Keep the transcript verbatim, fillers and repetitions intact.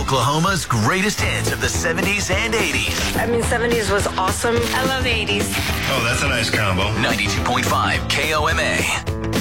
Oklahoma's greatest hits of the seventies and eighties. I mean, seventies was awesome. I love eighties. Oh, that's a nice combo. ninety-two point five K O M A.